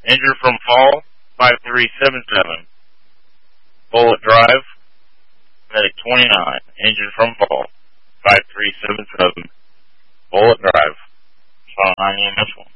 Injured from fall, 5377. Bullet Drive, medic 29. Injured from fall, 5377. Bullet Drive. 9 EMS 1.